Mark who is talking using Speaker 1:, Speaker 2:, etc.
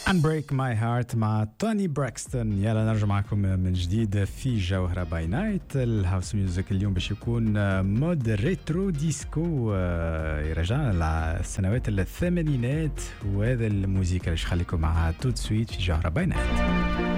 Speaker 1: Unbreak My Heart مع توني براكستون. يلا نرجع معكم من جديد في جوهرة باي نايت. الهاوس ميوزك اليوم باش يكون مود ريترو ديسكو، يرجعنا للسنوات الثمانينات، وهذا الموسيقى اللي خليكم معها تو سويت في جوهرة باي نايت.